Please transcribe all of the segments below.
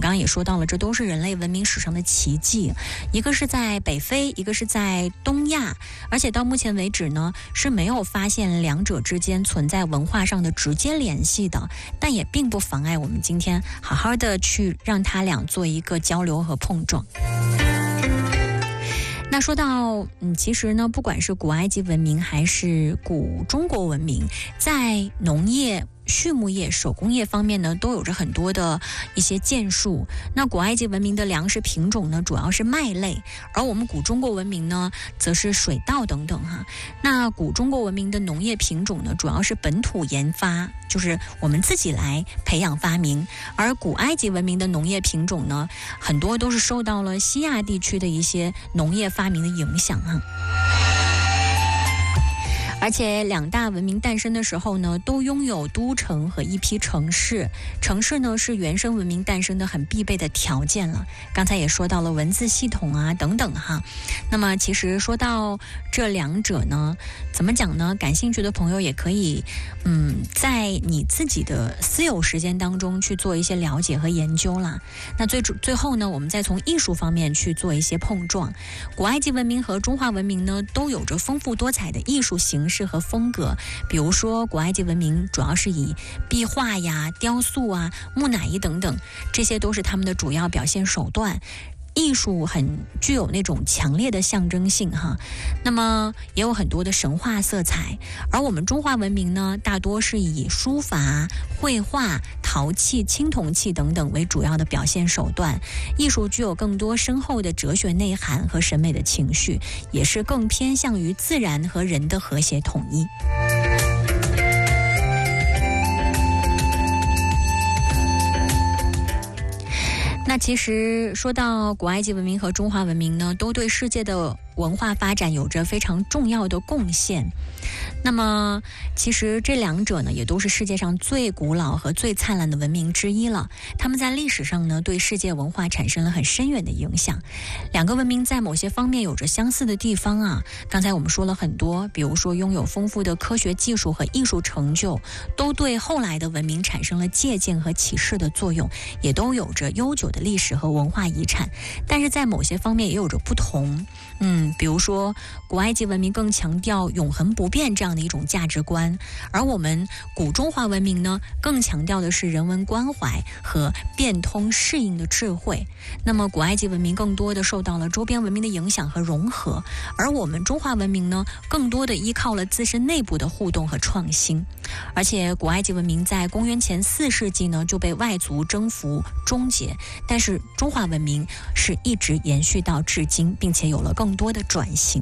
刚刚也说到了，这都是人类文明史上的奇迹，一个是在北非，一个是在东亚，而且到目前为止呢是没有发现两者之间存在文化上的直接联系的，但也并不妨碍我们今天好好的去让它俩做一个交流和碰撞。那说到其实呢，不管是古埃及文明还是古中国文明，在农业、畜牧业、手工业方面呢，都有着很多的一些建树。那古埃及文明的粮食品种呢，主要是麦类，而我们古中国文明呢，则是水稻等等哈。那古中国文明的农业品种呢，主要是本土研发，就是我们自己来培养发明，而古埃及文明的农业品种呢，很多都是受到了西亚地区的一些农业发明的影响哈。而且两大文明诞生的时候呢，都拥有都城和一批城市。城市呢是原生文明诞生的很必备的条件了。刚才也说到了文字系统啊等等哈。那么其实说到这两者呢，怎么讲呢？感兴趣的朋友也可以在你自己的私有时间当中去做一些了解和研究啦。那最后呢，我们再从艺术方面去做一些碰撞。古埃及文明和中华文明呢，都有着丰富多彩的艺术形式和风格。比如说古埃及文明主要是以壁画呀、雕塑啊、木乃伊等等，这些都是他们的主要表现手段。艺术很具有那种强烈的象征性哈，那么也有很多的神话色彩。而我们中华文明呢，大多是以书法、绘画、陶器、青铜器等等为主要的表现手段。艺术具有更多深厚的哲学内涵和审美的情绪，也是更偏向于自然和人的和谐统一。那其实说到古埃及文明和中华文明呢，都对世界的文化发展有着非常重要的贡献。那么其实这两者呢，也都是世界上最古老和最灿烂的文明之一了。他们在历史上呢，对世界文化产生了很深远的影响。两个文明在某些方面有着相似的地方啊。刚才我们说了很多，比如说拥有丰富的科学技术和艺术成就，都对后来的文明产生了借鉴和启示的作用，也都有着悠久的历史和文化遗产。但是在某些方面也有着不同。比如说古埃及文明更强调永恒不变这样的一种价值观，而我们古中华文明呢，更强调的是人文关怀和变通适应的智慧。那么古埃及文明更多的受到了周边文明的影响和融合，而我们中华文明呢，更多的依靠了自身内部的互动和创新。而且古埃及文明在公元前4世纪呢，就被外族征服终结，但是中华文明是一直延续到至今，并且有了更多的转型。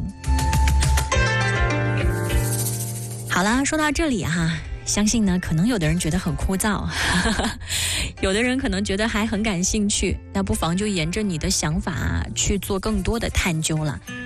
好啦，说到这里哈，相信呢，可能有的人觉得很枯燥，有的人可能觉得还很感兴趣，那不妨就沿着你的想法去做更多的探究了。